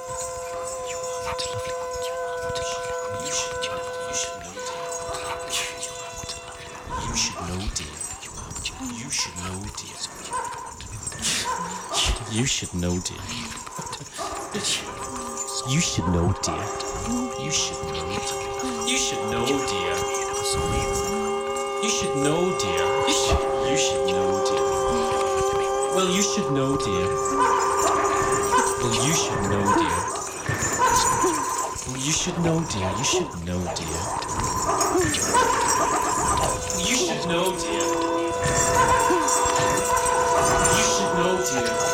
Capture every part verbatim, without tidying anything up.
You should know, dear. You should know, dear. You should know, dear. You should know, dear. You should know, dear. You should, you should know, dear. Well, you should know, dear. Well, you should know, dear. Well, you should know, dear. You should know, dear. You should know, dear. You should know, dear.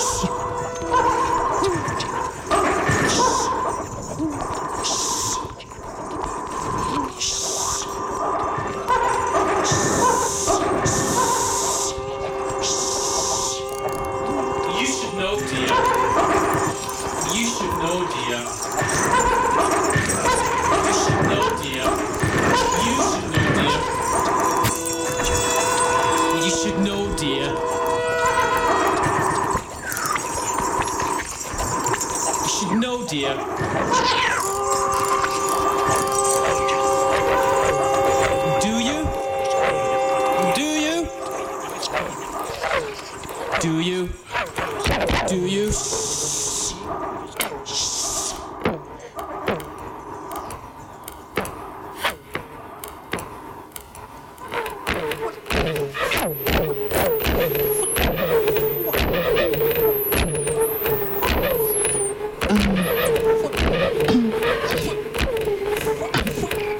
Dear. Do you? Do you? Do you? Do you? Shh.